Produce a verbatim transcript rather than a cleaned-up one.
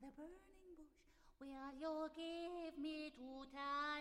the burning bush. Will you give me to tie